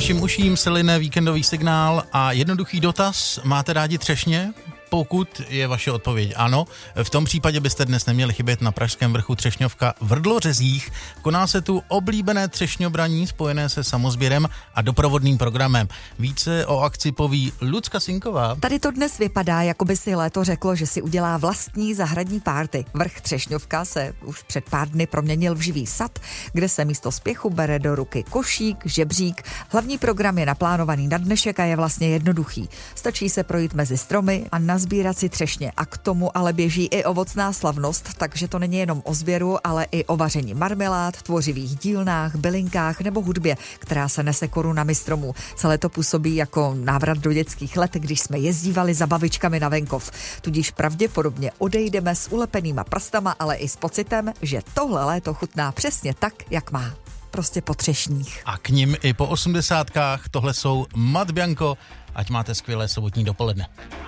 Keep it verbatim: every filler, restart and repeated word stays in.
Vašim uším se line víkendový signál a jednoduchý dotaz. Máte rádi třešně? Pokud je vaše odpověď ano, v tom případě byste dnes neměli chybět na pražském vrchu Třešňovka v Hrdlořezích. Koná se tu oblíbené třešňobraní spojené se samozběrem a doprovodným programem. Více o akci poví Lucka Sinková. Tady to dnes vypadá, jako by si léto řeklo, že si udělá vlastní zahradní párty. Vrch Třešňovka se už před pár dny proměnil v živý sad, kde se místo spěchu bere do ruky košík, žebřík. Hlavní program je naplánovaný na dnešek a je vlastně jednoduchý. Stačí se projít mezi stromy a nazbírat si třešně. A k tomu ale běží i ovocná slavnost, takže to není jenom o sběru, ale i o vaření marmelád, tvořivých dílnách, bylinkách nebo hudbě, která se nese korunami stromů. Celé to působí jako návrat do dětských let, když jsme jezdívali za babičkami na venkov. Tudíž pravděpodobně odejdeme s ulepenýma prstama, ale i s pocitem, že tohle léto chutná přesně tak, jak má. Prostě po třešních. A k nim i po osmdesátkách tohle jsou Mat Bianco. Ať máte skvělé sobotní dopoledne.